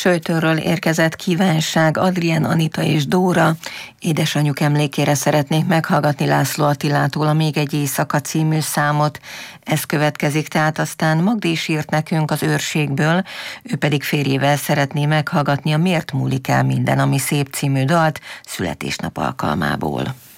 Söjtőről érkezett kívánság. Adrien, Anita és Dóra édesanyjuk emlékére szeretnék meghallgatni László Attilától a Még egy éjszaka című számot. Ez következik, tehát aztán Magdi is írt nekünk az Őrségből, ő pedig férjével szeretné meghallgatni a Miért múlik el minden, ami szép című dalt születésnap alkalmából.